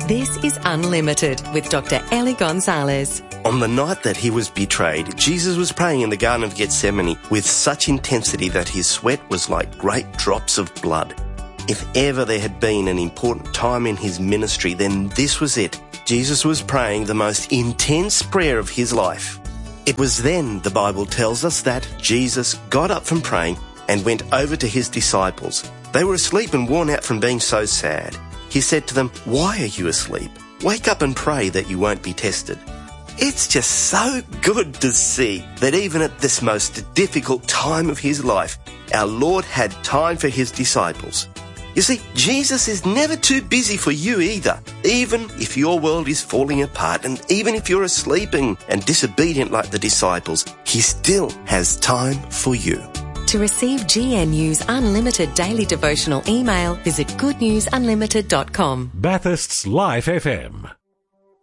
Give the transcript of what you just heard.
This is Unlimited with Dr. Ellie Gonzalez. On the night that he was betrayed, Jesus was praying in the Garden of Gethsemane with such intensity that his sweat was like great drops of blood. If ever there had been an important time in his ministry, then this was it. Jesus was praying the most intense prayer of his life. It was then, the Bible tells us, that Jesus got up from praying and went over to his disciples. They were asleep and worn out from being so sad. He said to them, "Why are you asleep? Wake up and pray that you won't be tested." It's just so good to see that even at this most difficult time of his life, our Lord had time for his disciples. You see, Jesus is never too busy for you either. Even if your world is falling apart, and even if you're asleep and disobedient like the disciples, he still has time for you. To receive GNU's Unlimited Daily Devotional email, visit goodnewsunlimited.com. Bathurst's Life FM.